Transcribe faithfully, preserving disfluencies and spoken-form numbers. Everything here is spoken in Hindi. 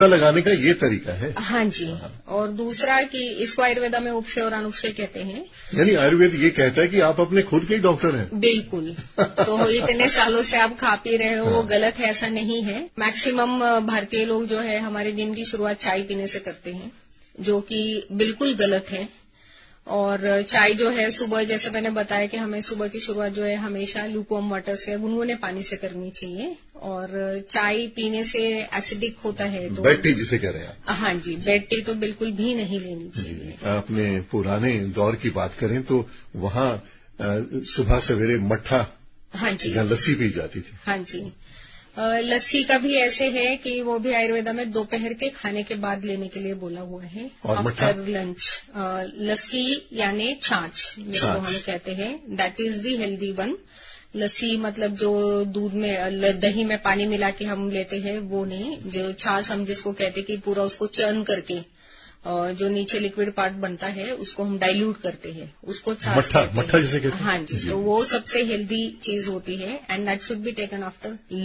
लगाने का ये तरीका है। हाँ जी। और दूसरा कि इसको आयुर्वेदा में उपशय और अनुक्षय कहते हैं। यानी आयुर्वेद ये कहता है कि आप अपने खुद के ही डॉक्टर हैं। बिल्कुल। तो इतने सालों से आप खा पी रहे हो हाँ। वो गलत है, ऐसा नहीं है। मैक्सिमम भारतीय लोग जो है हमारे दिन की शुरुआत चाय पीने से करते हैं, जो कि बिल्कुल गलत है। और चाय जो है सुबह, जैसे मैंने बताया कि हमें सुबह की शुरुआत जो है हमेशा लूकवार्म वाटर से, गुनगुने पानी से करनी चाहिए। और चाय पीने से एसिडिक होता है तो बेड टी जिसे कह रहे हैं आप। हाँ जी, बेड टी तो बिल्कुल भी नहीं लेनी चाहिए। अपने पुराने दौर की बात करें तो वहाँ सुबह सवेरे मट्ठा हाँ जी लस्सी पी जाती थी। हाँ जी। लस्सी का भी ऐसे है कि वो भी आयुर्वेदा में दोपहर के खाने के बाद लेने के लिए बोला हुआ है। और आफ्टर लंच लस्सी यानी छाछ जिसको हम कहते हैं, that is the healthy one. लस्सी मतलब जो दूध में दही में पानी मिला के हम लेते हैं वो नहीं, जो छाछ हम जिसको कहते हैं कि पूरा उसको चर्न करके जो नीचे लिक्विड पार्ट बनता है उसको हम डाइल्यूट करते हैं, उसको छाछ मट्ठा, मट्ठा जिसे कहते हैं। हाँ जी, जी, तो वो सबसे हेल्दी चीज होती है and that should be taken after